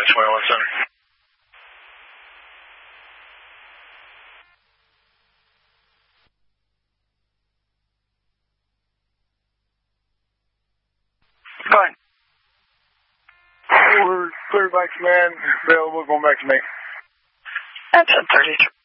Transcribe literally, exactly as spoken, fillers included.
twenty-one center. Go ahead. We're cleared by command, available, going back to me. That's a thirty-three.